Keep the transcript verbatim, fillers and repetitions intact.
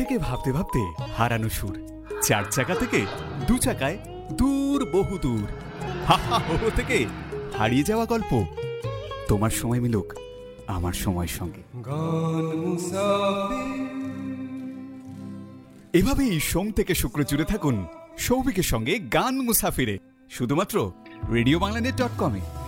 থেকে ভাবতে ভাবতে হারানো সুর, চার চাকা থেকে দু চাকায় দূর বহু দূর, হা হা হো হো থেকে হারিয়ে যাওয়া গল্প। তোমার সময় মিলুক আমার সময়ের সঙ্গে। এভাবেই সোম থেকে শুক্র জুড়ে থাকুন সৌভিকের সঙ্গে গান মুসাফিরে, শুধুমাত্র রেডিও বাংলা নেট ডট কমে।